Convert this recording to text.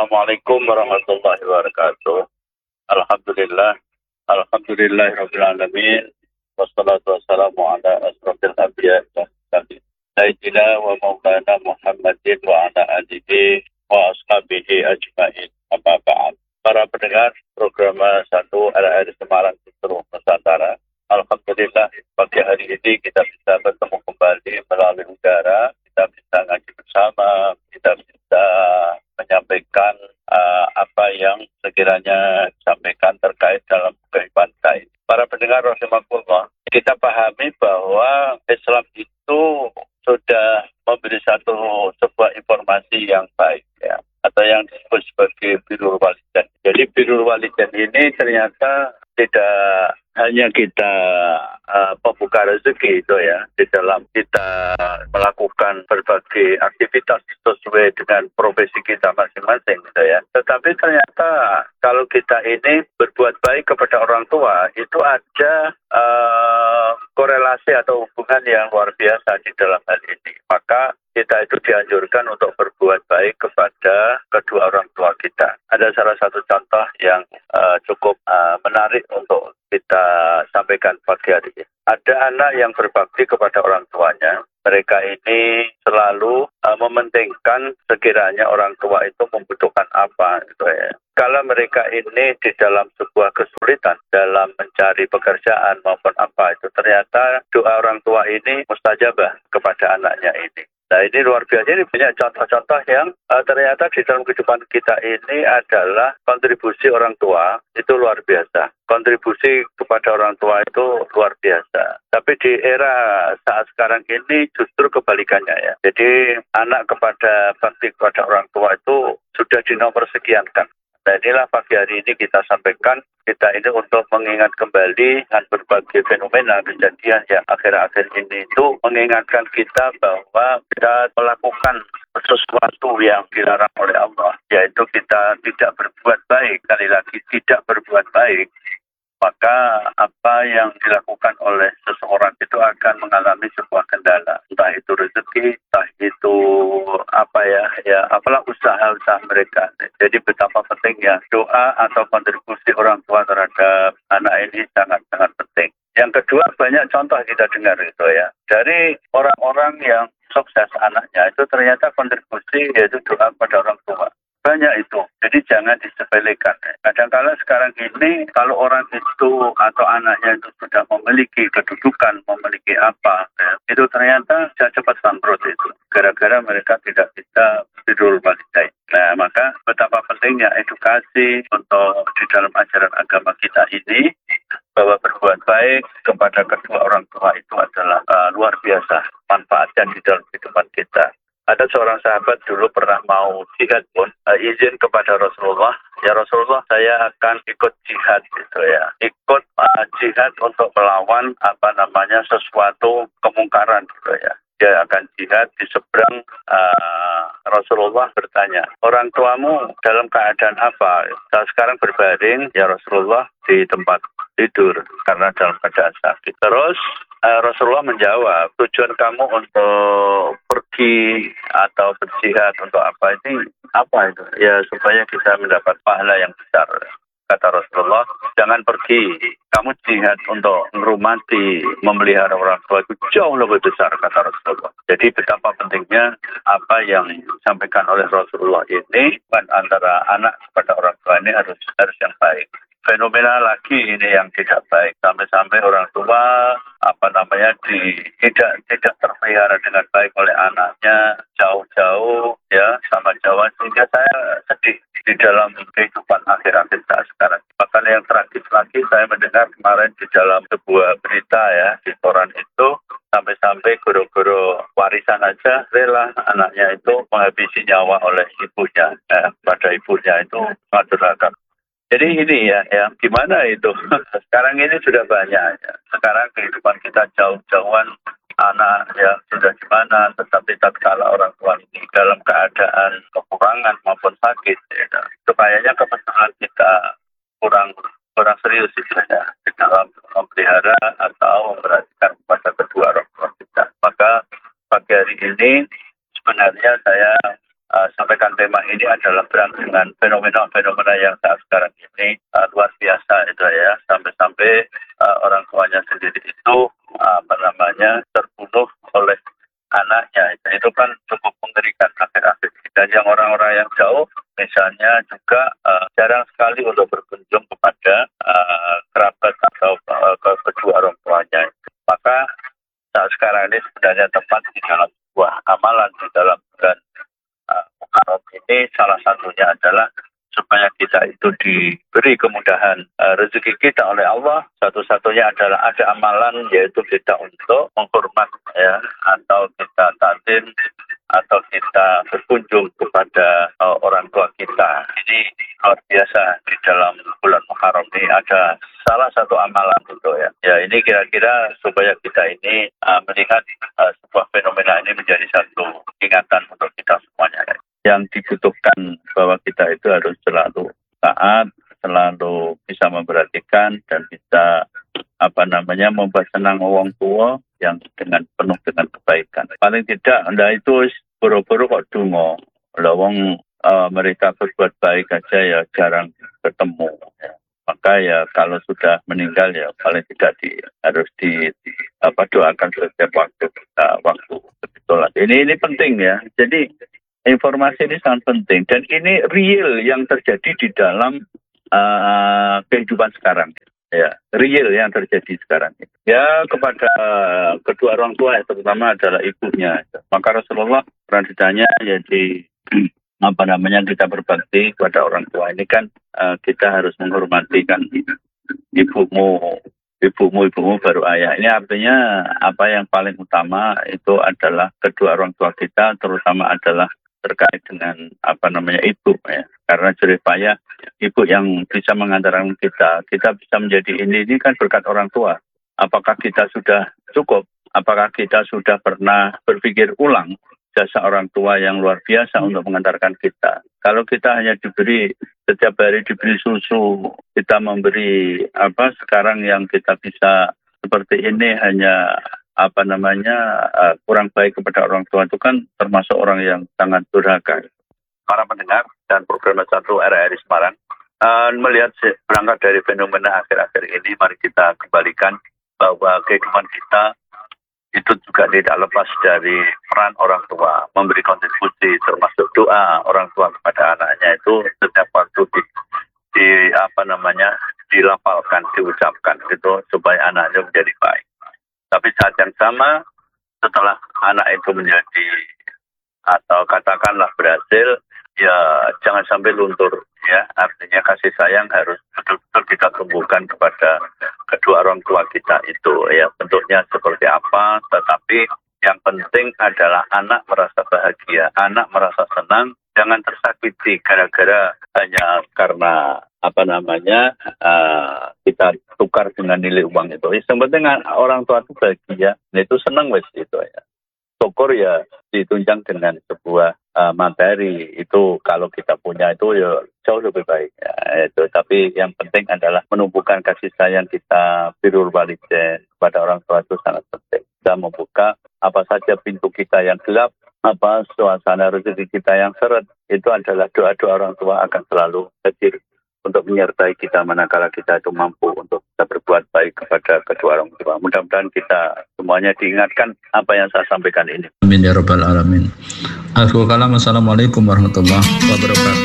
Assalamualaikum warahmatullahi wabarakatuh. Alhamdulillah. Alhamdulillahirabbil alamin. Wassalatu wassalamu ala asrofil anbiya wa mursalin. Sayyidina wa maulana Muhammadin wa ala alihi wa ashabihi ajmain. Amma ba'd. Para pendengar program 1 RRI Semarang Justru Nusantara. Alhamdulillah pagi hari ini kita bisa bertemu kembali melalui udara. Kita bisa ngaji bersama, kita bisa menyampaikan apa yang sekiranya disampaikan terkait dalam kehidupan kita. Para pendengar rahimakumullah, kita pahami bahwa Islam itu sudah memberi sebuah informasi yang baik, ya, atau yang disebut sebagai birrul walidain. Jadi birrul walidain ini ternyata tidak hanya kita pembuka rezeki itu ya, di dalam kita melakukan berbagai aktivitas sesuai dengan profesi kita masing-masing gitu ya. Tetapi ternyata kalau kita ini berbuat baik kepada orang tua, itu ada korelasi atau hubungan yang luar biasa di dalam hal ini. Maka kita itu dianjurkan untuk berbuat baik kepada kedua orang tua kita. Ada salah satu contoh yang cukup menarik untuk kita sampaikan pagi hari ini. Ada anak yang berbakti kepada orang tuanya. Mereka ini selalu mementingkan sekiranya orang tua itu membutuhkan apa gitu ya. Kalau mereka ini di dalam sebuah kesulitan dalam mencari pekerjaan maupun apa itu, ternyata doa orang tua ini mustajabah kepada anaknya ini. Nah ini luar biasa, ini banyak contoh-contoh yang ternyata di dalam kehidupan kita ini adalah kontribusi orang tua, itu luar biasa. Kontribusi kepada orang tua itu luar biasa. Tapi di era saat sekarang ini justru kebalikannya ya. Jadi anak bakti kepada orang tua itu sudah dinomor sekiankan. Nah inilah pagi hari ini kita sampaikan, kita ini untuk mengingat kembali dengan berbagai fenomena kejadian yang akhir-akhir ini itu mengingatkan kita bahwa kita melakukan sesuatu yang dilarang oleh Allah, yaitu kita tidak berbuat baik. Sekali lagi tidak berbuat baik, maka apa yang dilakukan oleh seseorang itu akan mengalami sebuah kendala. Entah itu rezeki, entah itu apalah usaha-usaha mereka. Jadi betapa pentingnya doa atau kontribusi orang tua terhadap anak ini sangat-sangat penting. Yang kedua, banyak contoh kita dengar itu ya. Dari orang-orang yang sukses anaknya itu ternyata kontribusi yaitu doa pada orang tua. Banyak itu, jadi jangan disepelekan. Kadang-kala sekarang ini kalau orang itu atau anaknya itu sudah memiliki kedudukan, memiliki apa, ya, itu ternyata cepat bangkrut itu. Gara-gara mereka tidak bisa birrul walidain. Nah, maka betapa pentingnya edukasi untuk di dalam ajaran agama kita ini, bahwa berbuat baik kepada kedua orang tua itu adalah luar biasa manfaatnya di dalam kehidupan kita. Ada seorang sahabat dulu pernah mau jihad pun izin kepada Rasulullah, ya Rasulullah saya akan ikut jihad gitu ya, ikut jihad untuk melawan sesuatu kemungkaran gitu ya. Dia akan jihad di seberang. Rasulullah bertanya, orang tuamu dalam keadaan apa? Saya sekarang berbaring ya Rasulullah di tempat tidur karena dalam keadaan sakit. Terus Rasulullah menjawab, tujuan kamu untuk pergi atau berjihad untuk apa ini? Apa itu? Ya supaya kita mendapat pahala yang besar. Kata Rasulullah, jangan pergi. Kamu jihad untuk menghormati, memelihara orang tua itu jauh lebih besar, kata Rasulullah. Jadi betapa pentingnya apa yang disampaikan oleh Rasulullah ini, antara anak kepada orang tua ini harus yang baik. Fenomena lagi ini yang tidak baik, sampai-sampai orang tua tidak terpelihara dengan baik oleh anaknya, jauh-jauh ya sama Jawa, sehingga saya sedih di dalam kehidupan akhir-akhir saat sekarang. Bahkan yang tragis lagi saya mendengar kemarin di dalam sebuah berita ya di koran itu, sampai-sampai guru-guru warisan aja rela anaknya itu menghabisi nyawa oleh ibunya, pada ibunya itu menghancurkan. Jadi ini ya gimana itu? Sekarang ini sudah banyak ya. Sekarang kehidupan kita jauh-jauhan, anak ya sudah di mana, tetapi tatkala orang tua ini dalam keadaan kekurangan maupun sakit, ya, itu kayaknya kebetulan kita kurang serius ya, di dalam memelihara atau memperhatikan kepada kedua orang tua kita. Maka pagi hari ini sebenarnya saya sampaikan dengan tema ini adalah berang dengan fenomena-fenomena yang saat sekarang ini luar biasa itu ya, sampai-sampai orang tuanya sendiri itu terbunuh oleh anaknya. Itu kan cukup mengerikan akhir-akhir. Dan yang orang-orang yang jauh misalnya juga jarang sekali untuk berkunjung kepada kerabat atau ke kedua orang tuanya. Maka saat sekarang ini sebenarnya tepat di dalam sebuah amalan di dalam bulan Muharram ini, salah satunya adalah supaya kita itu diberi kemudahan rezeki kita oleh Allah. Satu-satunya adalah ada amalan, yaitu kita untuk menghormat ya, atau kita takzim, atau kita berkunjung kepada orang tua kita. Ini luar biasa di dalam bulan Muharram ini ada salah satu amalan itu ya. Ya, ini kira-kira supaya kita ini melihat sebuah fenomena ini menjadi satu ingatan untuk kita semuanya ya. Yang dibutuhkan bahwa kita itu harus selalu taat, selalu bisa memperhatikan dan bisa membuat senang orang tua yang penuh dengan kebaikan. Paling tidak, itu boro-boro kok dungo. Lawang mereka berbuat baik aja ya jarang ketemu. Ya. Maka ya kalau sudah meninggal ya paling tidak harus doakan setiap waktu betul. Ini penting ya. Jadi informasi ini sangat penting dan ini real yang terjadi di dalam kehidupan sekarang. Ya, real yang terjadi sekarang. Ya, kepada kedua orang tua, terutama adalah ibunya. Maka Rasulullah pernah ditanya, jadi kita berbakti kepada orang tua ini kan kita harus menghormati kan ibumu baru ayah. Ini artinya apa yang paling utama itu adalah kedua orang tua kita, terutama adalah terkait dengan ibu ya. Karena jerih payah ibu yang bisa mengantarkan kita bisa menjadi ini kan berkat orang tua. Apakah kita sudah cukup? Apakah kita sudah pernah berpikir ulang jasa orang tua yang luar biasa untuk mengantarkan kita? Kalau kita hanya setiap hari diberi susu, kita memberi sekarang yang kita bisa seperti ini hanya kurang baik kepada orang tua, itu kan termasuk orang yang sangat durhaka. Para pendengar dan program satu RRI Semarang, melihat berangkat dari fenomena akhir-akhir ini, mari kita kembalikan bahwa kehidupan kita itu juga tidak lepas dari peran orang tua, memberi kontribusi termasuk doa orang tua kepada anaknya itu setiap waktu dilafalkan, diucapkan gitu supaya anaknya menjadi baik. Tapi saat yang sama, setelah anak itu menjadi atau katakanlah berhasil, ya jangan sampai luntur ya. Artinya kasih sayang harus betul-betul kita tumbuhkan kepada kedua orang tua kita itu ya. Bentuknya seperti apa, tetapi yang penting adalah anak merasa bahagia, anak merasa senang, jangan tersakiti gara-gara hanya karena kita tukar dengan nilai uang itu. Yang penting orang tua itu bahagia, itu senang wes itu ya. Syukur ya ditunjang dengan sebuah materi itu, kalau kita punya itu ya jauh lebih baik ya, itu. Tapi yang penting adalah menumbuhkan kasih sayang kita, birrul walidain kepada orang tua itu sangat penting. Kita membuka apa saja pintu kita yang gelap, suasana rezeki kita yang seret, itu adalah doa-doa orang tua akan selalu hadir untuk menyertai kita manakala kita itu mampu untuk bisa berbuat baik kepada kedua orang tua. Mudah-mudahan kita semuanya diingatkan apa yang saya sampaikan ini. Amin ya rabbal alamin. Assalamualaikum warahmatullahi wabarakatuh.